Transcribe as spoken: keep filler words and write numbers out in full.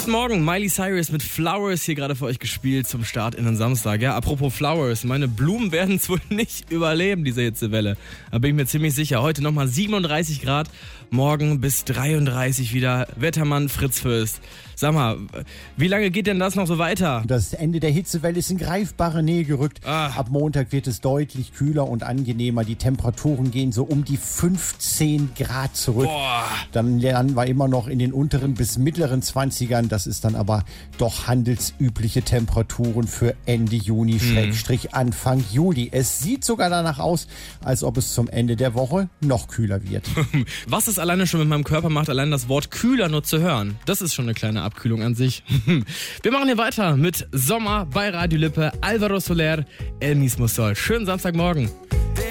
Guten Morgen, Miley Cyrus mit Flowers hier gerade für euch gespielt zum Start in den Samstag. Ja, apropos Flowers, meine Blumen werden es wohl nicht überleben, diese Hitzewelle. Da bin ich mir ziemlich sicher. Heute nochmal siebenunddreißig Grad, morgen bis dreiunddreißig wieder. Wettermann Fritz Fürst. Sag mal, wie lange geht denn das noch so weiter? Das Ende der Hitzewelle ist in greifbare Nähe gerückt. Ah. Ab Montag wird es deutlich kühler und angenehmer. Die Temperaturen gehen so um die fünfzehn Grad zurück. Boah. Dann lernen wir immer noch in den unteren bis mittleren zwanzigern. Das ist dann aber doch handelsübliche Temperaturen für Ende Juni, Schrägstrich Anfang Juli. Es sieht sogar danach aus, als ob es zum Ende der Woche noch kühler wird. Was es alleine schon mit meinem Körper macht, allein das Wort kühler nur zu hören. Das ist schon eine kleine Abkühlung an sich. Wir machen hier weiter mit Sommer bei Radio Lippe, Alvaro Soler, El Mismo Sol. Schönen Samstagmorgen.